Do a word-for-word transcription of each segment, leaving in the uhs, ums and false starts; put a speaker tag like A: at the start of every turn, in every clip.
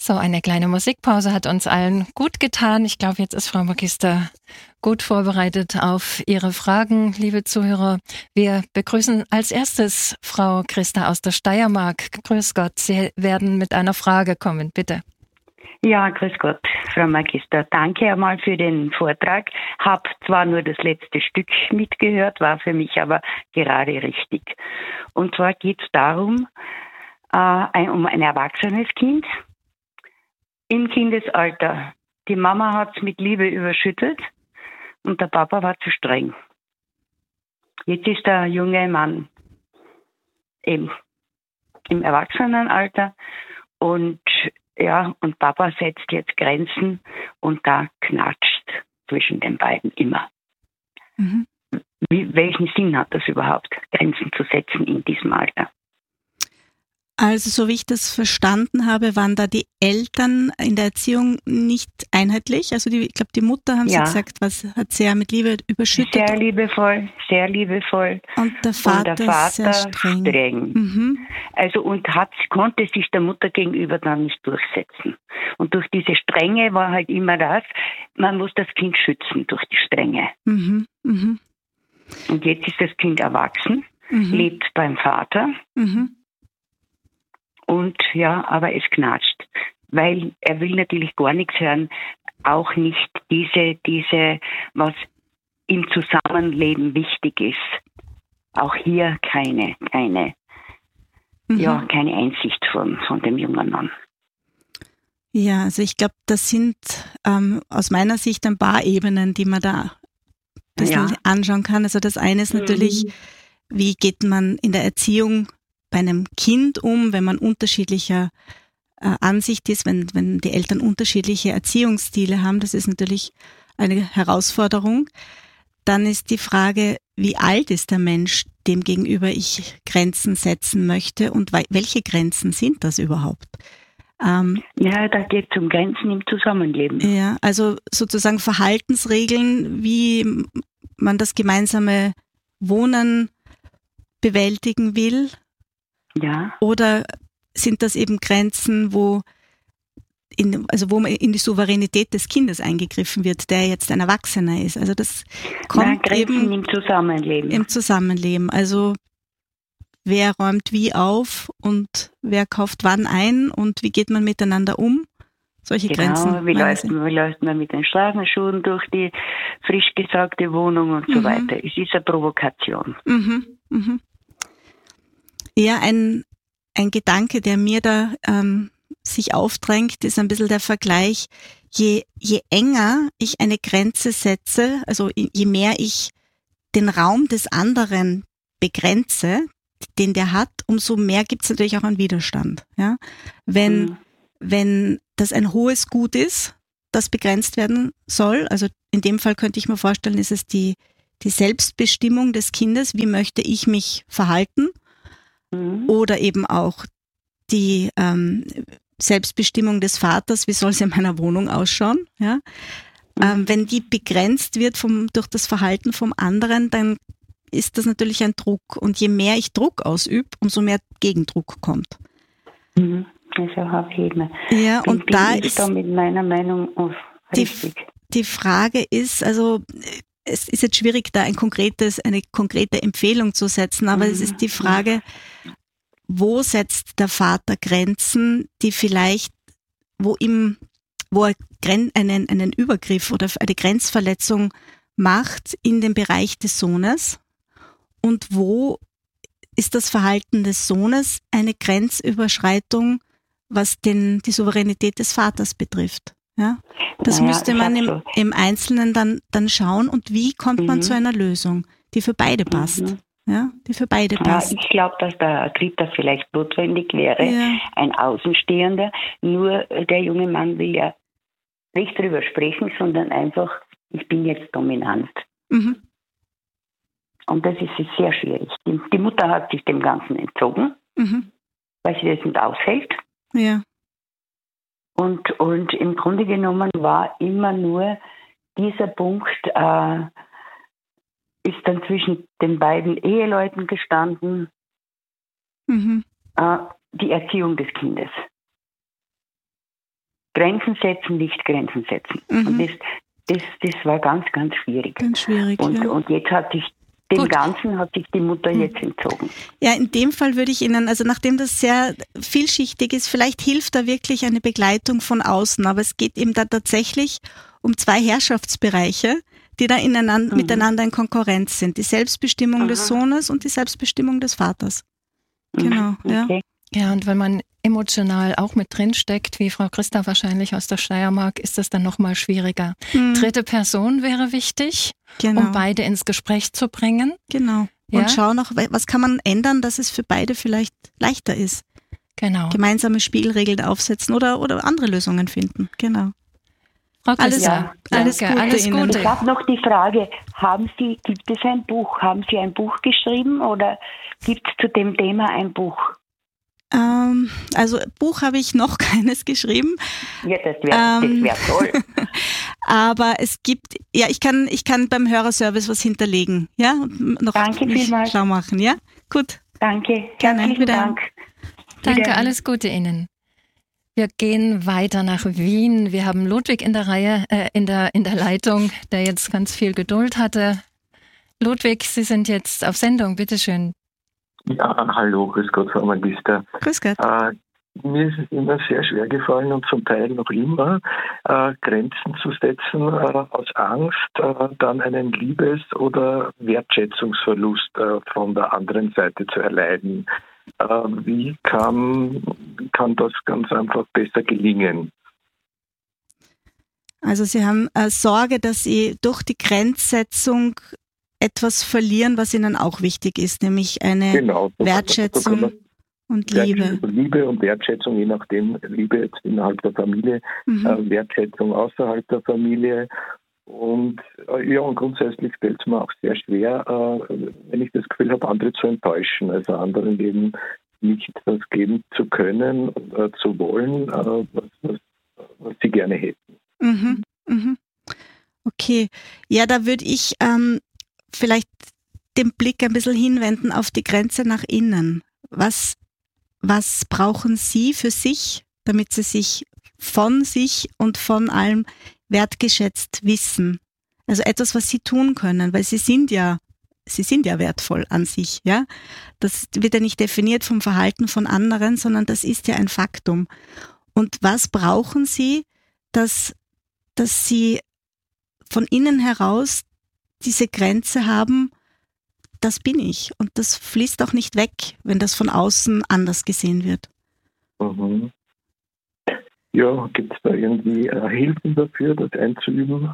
A: So, eine kleine Musikpause hat uns allen gut getan. Ich glaube, jetzt ist Frau Magister gut vorbereitet auf Ihre Fragen, liebe Zuhörer. Wir begrüßen als erstes Frau Christa aus der Steiermark. Grüß Gott, Sie werden mit einer Frage kommen, bitte.
B: Ja, grüß Gott, Frau Magister. Danke einmal für den Vortrag. Hab zwar nur das letzte Stück mitgehört, war für mich aber gerade richtig. Und zwar geht es darum, äh, ein, um ein erwachsenes Kind im Kindesalter. Die Mama hat es mit Liebe überschüttet und der Papa war zu streng. Jetzt ist der junge Mann eben im Erwachsenenalter und ja, und Papa setzt jetzt Grenzen und da knatscht zwischen den beiden immer. Mhm. Wie, welchen Sinn hat das überhaupt, Grenzen zu setzen in diesem Alter?
C: Also so wie ich das verstanden habe, waren da die Eltern in der Erziehung nicht einheitlich. Also die, ich glaube, die Mutter, haben ja. Sie gesagt, was hat sehr mit Liebe überschüttet.
B: Sehr liebevoll, sehr liebevoll.
C: Und der Vater,
B: und der Vater
C: sehr streng.
B: streng.
C: Mhm.
B: Also und hat, konnte sich der Mutter gegenüber dann nicht durchsetzen. Und durch diese Strenge war halt immer das, man muss das Kind schützen durch die Strenge.
C: Mhm. Mhm.
B: Und jetzt ist das Kind erwachsen, mhm. lebt beim Vater.
C: Mhm.
B: Und ja, aber es knatscht, weil er will natürlich gar nichts hören, auch nicht diese, diese, was im Zusammenleben wichtig ist. Auch hier keine, keine, mhm. ja, keine Einsicht von, von dem jungen Mann.
C: Ja, also ich glaube, das sind ähm, aus meiner Sicht ein paar Ebenen, die man da ein bisschen ja. anschauen kann. Also das eine ist natürlich, mhm. wie geht man in der Erziehung bei einem Kind um, wenn man unterschiedlicher äh, Ansicht ist, wenn, wenn die Eltern unterschiedliche Erziehungsstile haben. Das ist natürlich eine Herausforderung. Dann ist die Frage, wie alt ist der Mensch, dem gegenüber ich Grenzen setzen möchte und welche Grenzen sind das überhaupt?
B: Ähm, ja, da geht es um Grenzen im Zusammenleben.
C: Ja, also sozusagen Verhaltensregeln, wie man das gemeinsame Wohnen bewältigen will.
B: Ja.
C: Oder sind das eben Grenzen, wo in, also wo in die Souveränität des Kindes eingegriffen wird, der jetzt ein Erwachsener ist? Also das kommt
B: Nein,
C: eben
B: im Zusammenleben.
C: Im Zusammenleben. Also wer räumt wie auf und wer kauft wann ein und wie geht man miteinander um? Solche
B: genau,
C: Grenzen.
B: Wie läuft, wie läuft man mit den Straßenschuhen durch die frisch gesagte Wohnung und so mhm. weiter. Es ist eine Provokation.
C: Mhm. Mhm. Ja, ein, ein Gedanke, der mir da ähm, sich aufdrängt, ist ein bisschen der Vergleich. Je, je enger ich eine Grenze setze, also je mehr ich den Raum des anderen begrenze, den der hat, umso mehr gibt es natürlich auch einen Widerstand. Ja? Wenn, mhm. wenn das ein hohes Gut ist, das begrenzt werden soll, also in dem Fall könnte ich mir vorstellen, ist es die, die Selbstbestimmung des Kindes, wie möchte ich mich verhalten, mhm. oder eben auch die ähm, Selbstbestimmung des Vaters, wie soll es in meiner Wohnung ausschauen, ja? Mhm. Ähm, wenn die begrenzt wird vom, durch das Verhalten vom anderen, dann ist das natürlich ein Druck. Und je mehr ich Druck ausübe, umso mehr Gegendruck kommt.
B: Mhm. Also auf jeden Fall.
C: Ja,
B: bin,
C: und
B: bin
C: da
B: ich
C: ist
B: da mit meiner Meinung auf richtig.
C: Die, die Frage ist, also es ist jetzt schwierig, da ein konkretes, eine konkrete Empfehlung zu setzen, aber mhm. es ist die Frage, wo setzt der Vater Grenzen, die vielleicht, wo ihm, wo er einen, einen Übergriff oder eine Grenzverletzung macht in dem Bereich des Sohnes, und wo ist das Verhalten des Sohnes eine Grenzüberschreitung, was den, die Souveränität des Vaters betrifft. Ja? Das
B: naja,
C: müsste man im, im Einzelnen dann, dann schauen, und wie kommt mhm. man zu einer Lösung, die für beide passt. Mhm. Ja, die für beide passt.
B: Ja, ich glaube, dass der Dritter vielleicht notwendig wäre, ja. ein Außenstehender. Nur der junge Mann will ja nicht drüber sprechen, sondern einfach, ich bin jetzt dominant. Mhm. Und das ist sehr schwierig. Die, die Mutter hat sich dem Ganzen entzogen, mhm. weil sie das nicht aushält.
C: Ja.
B: Und, und im Grunde genommen war immer nur dieser Punkt, äh, ist dann zwischen den beiden Eheleuten gestanden, mhm. äh, die Erziehung des Kindes. Grenzen setzen, nicht Grenzen setzen.
C: Mhm.
B: Und das, das, das war ganz, ganz schwierig.
C: Ganz schwierig,
B: und,
C: ja.
B: und jetzt hat sich dem
C: Gut.
B: Ganzen hat sich die Mutter
C: Mhm.
B: jetzt entzogen.
C: Ja, in dem Fall würde ich Ihnen, also nachdem das sehr vielschichtig ist, vielleicht hilft da wirklich eine Begleitung von außen, aber es geht eben da tatsächlich um zwei Herrschaftsbereiche, die da ineinander,
B: Mhm.
C: miteinander in Konkurrenz sind. Die Selbstbestimmung
B: Aha.
C: des Sohnes und die Selbstbestimmung des Vaters. Genau,
B: Mhm.
C: ja.
B: Okay.
A: Ja, und wenn man emotional auch mit drin steckt, wie Frau Christa wahrscheinlich aus der Steiermark, ist das dann nochmal schwieriger.
C: Mhm.
A: Dritte Person wäre wichtig,
C: Genau,
A: um beide ins Gespräch zu bringen.
C: genau.
A: Ja?
C: Und schau noch, was kann man ändern, dass es für beide vielleicht leichter ist.
A: Genau.
C: Gemeinsame Spielregeln aufsetzen oder, oder andere Lösungen finden. Genau.
A: Frau
C: Alles-
A: Christa,
B: ja,
C: alles
A: danke,
C: Gute
A: alles
C: Ihnen.
A: Gute.
B: Ich habe noch die Frage, haben Sie, gibt es ein Buch? Haben Sie ein Buch geschrieben oder gibt es zu dem Thema ein Buch?
C: Ähm, also Buch habe ich noch keines geschrieben.
B: Ja, das wäre
C: Ähm.
B: wär toll.
C: Aber es gibt, ja, ich kann, ich kann beim Hörerservice was hinterlegen, ja, und noch
B: Danke
C: mich
B: vielmals.
C: schlau machen, ja? Gut.
B: Danke,
C: Gerne,
B: herzlichen
C: wieder.
B: Dank.
A: Danke,
B: Wiederhören.
A: alles Gute Ihnen. Wir gehen weiter nach Wien. Wir haben Ludwig in der Reihe, äh, in der, in der Leitung, der jetzt ganz viel Geduld hatte. Ludwig, Sie sind jetzt auf Sendung, bitteschön.
D: Ja, hallo, grüß Gott, Frau Magister.
C: Grüß Gott.
D: Äh, mir ist es immer sehr schwer gefallen und zum Teil noch immer, äh, Grenzen zu setzen, äh, aus Angst, äh, dann einen Liebes- oder Wertschätzungsverlust äh, von der anderen Seite zu erleiden. Äh, wie kann, wie kann das ganz einfach besser gelingen?
C: Also Sie haben äh, Sorge, dass Sie durch die Grenzsetzung etwas verlieren, was Ihnen auch wichtig ist, nämlich eine
D: Genau. so-
C: Wertschätzung
D: so kann man-
C: und Liebe.
D: Liebe und Wertschätzung, je nachdem, Liebe jetzt innerhalb der Familie,
C: Mhm.
D: äh, Wertschätzung außerhalb der Familie. Und äh, ja, und grundsätzlich fällt es mir auch sehr schwer, äh, wenn ich das Gefühl habe, andere zu enttäuschen, also anderen eben nicht das geben zu können, äh, zu wollen, äh, was, was, was sie gerne hätten.
C: Mhm. Mhm. Okay. Ja, da würde ich ähm, vielleicht den Blick ein bisschen hinwenden auf die Grenze nach innen. Was, was brauchen Sie für sich, damit Sie sich von sich und von allem wertgeschätzt wissen? Also etwas, was Sie tun können, weil Sie sind ja, Sie sind ja wertvoll an sich, ja? Das wird ja nicht definiert vom Verhalten von anderen, sondern das ist ja ein Faktum. Und was brauchen Sie, dass, dass Sie von innen heraus diese Grenze haben, das bin ich. Und das fließt auch nicht weg, wenn das von außen anders gesehen wird.
D: Mhm. Ja, gibt es da irgendwie äh, Hilfen dafür, das einzuüben?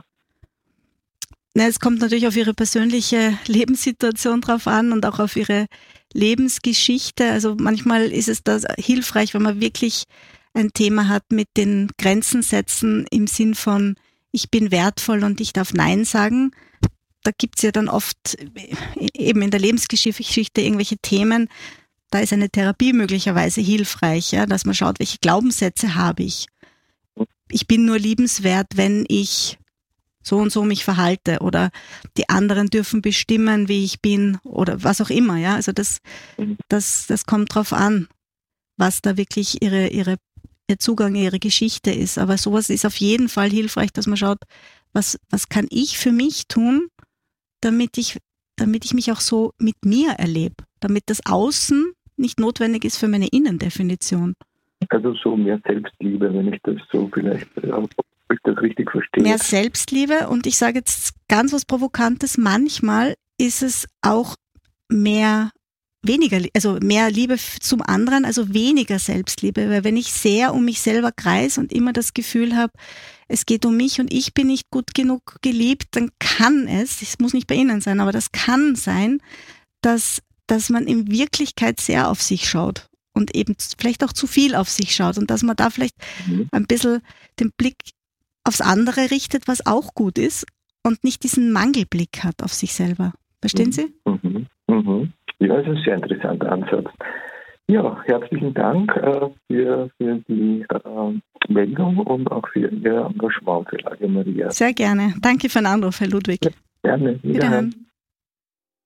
C: Na, es kommt natürlich auf Ihre persönliche Lebenssituation drauf an und auch auf Ihre Lebensgeschichte. Also manchmal ist es da hilfreich, wenn man wirklich ein Thema hat mit den Grenzen setzen im Sinn von, ich bin wertvoll und ich darf Nein sagen. Da gibt's ja dann oft eben in der Lebensgeschichte irgendwelche Themen, da ist eine Therapie möglicherweise hilfreich, ja, dass man schaut, welche Glaubenssätze habe ich. Ich bin nur liebenswert, wenn ich so und so mich verhalte oder die anderen dürfen bestimmen, wie ich bin oder was auch immer, ja. Also das, das, das kommt drauf an, was da wirklich ihre, ihre, ihr Zugang, ihre Geschichte ist. Aber sowas ist auf jeden Fall hilfreich, dass man schaut, was, was kann ich für mich tun, damit ich, damit ich mich auch so mit mir erlebe, damit das Außen nicht notwendig ist für meine Innendefinition.
D: Also so mehr Selbstliebe, wenn ich das so vielleicht, äh, ob ich das richtig verstehe.
C: Mehr Selbstliebe und ich sage jetzt ganz was Provokantes, manchmal ist es auch mehr weniger, also mehr Liebe zum anderen, also weniger Selbstliebe, weil wenn ich sehr um mich selber kreise und immer das Gefühl habe, es geht um mich und ich bin nicht gut genug geliebt, dann kann es, es muss nicht bei Ihnen sein, aber das kann sein, dass, dass man in Wirklichkeit sehr auf sich schaut und eben vielleicht auch zu viel auf sich schaut und dass man da vielleicht
D: Mhm.
C: ein bisschen den Blick aufs andere richtet, was auch gut ist und nicht diesen Mangelblick hat auf sich selber. Verstehen
D: Mhm.
C: Sie?
D: Mhm. Mhm. Ja, das ist ein sehr interessanter Ansatz. Ja, herzlichen Dank äh, für, für die äh, Meldung und auch für Ihr Engagement für Radio Maria.
C: Sehr gerne. Danke für den Anruf, Herr Ludwig.
D: Gerne.
C: Wiederhören.